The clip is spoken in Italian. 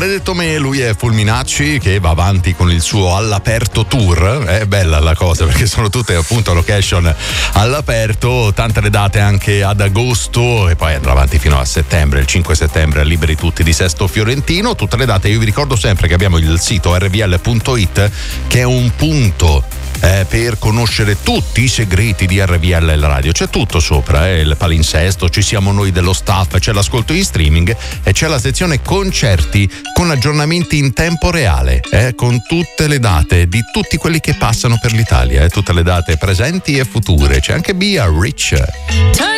Benedetto Me, lui è Fulminacci che va avanti con il suo all'aperto tour. È bella la cosa perché sono tutte appunto location all'aperto, tante le date anche ad agosto e poi andrà avanti fino a settembre, il 5 settembre a Liberi Tutti di Sesto Fiorentino. Tutte le date, io vi ricordo sempre che abbiamo il sito rvl.it che è un punto per conoscere tutti i segreti di RVL e la radio. C'è tutto sopra, il palinsesto, ci siamo noi dello staff, c'è l'ascolto in streaming e c'è la sezione concerti con aggiornamenti in tempo reale, con tutte le date di tutti quelli che passano per l'Italia, tutte le date presenti e future. C'è anche Bia Rich.